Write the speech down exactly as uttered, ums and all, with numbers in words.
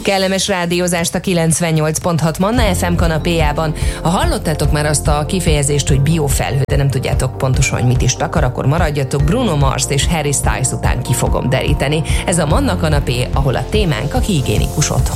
Kellemes rádiózást a kilencvennyolc pont hat Manna ef em kanapéjában. Ha hallottátok már azt a kifejezést, hogy biofelhő, de nem tudjátok pontosan, hogy mit is takar, akkor maradjatok, Bruno Mars-t és Harry Styles után ki fogom deríteni. Ez a Manna kanapé, ahol a témánk a higiénikus otthon.